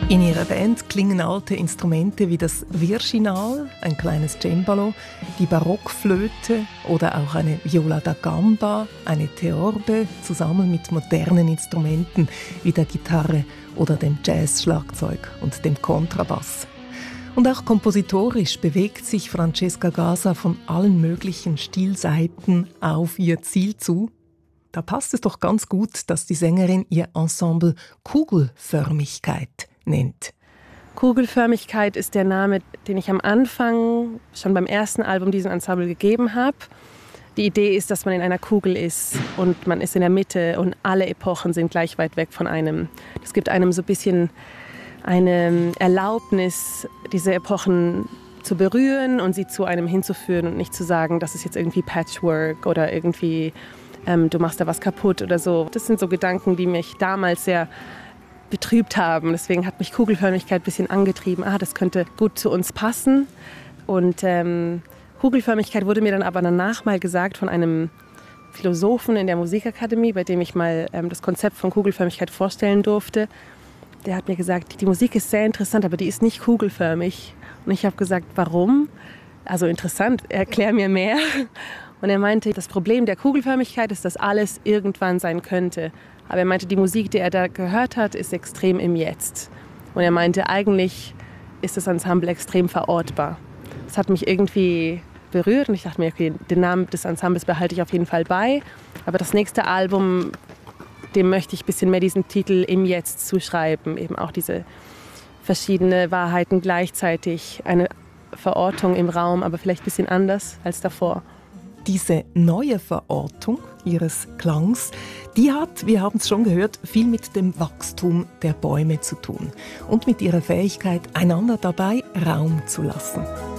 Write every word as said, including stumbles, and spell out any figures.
In ihrer Band klingen alte Instrumente wie das Virginal, ein kleines Cembalo, die Barockflöte oder auch eine Viola da Gamba, eine Theorbe, zusammen mit modernen Instrumenten wie der Gitarre oder dem Jazzschlagzeug und dem Kontrabass. Und auch kompositorisch bewegt sich Francesca Gasa von allen möglichen Stilseiten auf ihr Ziel zu. Da passt es doch ganz gut, dass die Sängerin ihr Ensemble Kugelförmigkeit nennt. Kugelförmigkeit ist der Name, den ich am Anfang, schon beim ersten Album, diesem Ensemble gegeben habe. Die Idee ist, dass man in einer Kugel ist und man ist in der Mitte und alle Epochen sind gleich weit weg von einem. Das gibt einem so ein bisschen eine Erlaubnis, diese Epochen zu berühren und sie zu einem hinzuführen und nicht zu sagen, das ist jetzt irgendwie Patchwork oder irgendwie ähm, du machst da was kaputt oder so. Das sind so Gedanken, die mich damals sehr betrübt haben. Deswegen hat mich Kugelförmigkeit ein bisschen angetrieben. Ah, das könnte gut zu uns passen. Und ähm, Kugelförmigkeit wurde mir dann aber danach mal gesagt von einem Philosophen in der Musikakademie, bei dem ich mal ähm, das Konzept von Kugelförmigkeit vorstellen durfte. Der hat mir gesagt, die Musik ist sehr interessant, aber die ist nicht kugelförmig. Und ich habe gesagt, warum? Also interessant, erklär mir mehr. Und er meinte, das Problem der Kugelförmigkeit ist, dass alles irgendwann sein könnte. Aber er meinte, die Musik, die er da gehört hat, ist extrem im Jetzt. Und er meinte, eigentlich ist das Ensemble extrem verortbar. Das hat mich irgendwie berührt und ich dachte mir, okay, den Namen des Ensembles behalte ich auf jeden Fall bei. Aber das nächste Album, dem möchte ich ein bisschen mehr diesen Titel im Jetzt zuschreiben. Eben auch diese verschiedenen Wahrheiten gleichzeitig, eine Verortung im Raum, aber vielleicht ein bisschen anders als davor. Diese neue Verortung ihres Klangs, die hat, wir haben es schon gehört, viel mit dem Wachstum der Bäume zu tun und mit ihrer Fähigkeit, einander dabei Raum zu lassen.